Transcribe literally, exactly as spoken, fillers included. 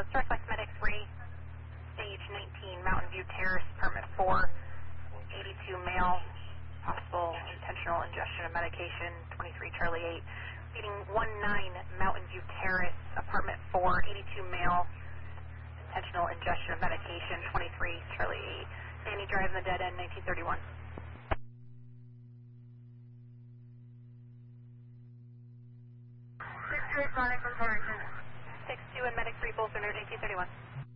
Uh, Surflex Medic three, stage nineteen, Mountain View Terrace, permit four, eighty-two male, possible intentional ingestion of medication, twenty-three Charlie eight. Reading one nine, Mountain View Terrace, apartment four, eighty-two male, intentional ingestion of medication, twenty-three Charlie eight. Danny Drive in the dead end, nineteen thirty-one. six two eight Sonic from Torrington. six two and Medic three, both under nineteen thirty-one.